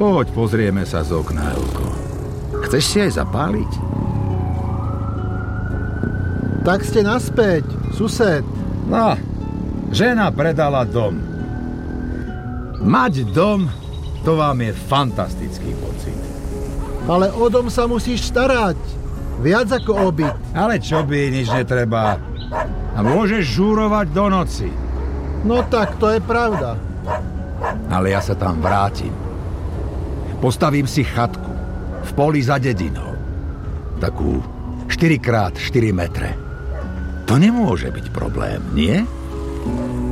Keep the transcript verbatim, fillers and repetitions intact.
Poď, pozrieme sa z okna, Elko. Chceš si aj zapáliť? Tak ste naspäť, sused. No, žena predala dom. Mať dom, to vám je fantastický pocit. Ale o dom sa musíš starať. Viac ako o byt. Ale čo by, nič netreba. A môžeš žúrovať do noci. No tak, to je pravda. Ale ja sa tam vrátim. Postavím si chatku v poli za dedinou. Takú štyri krát štyri metre. To nemôže byť problém, nie?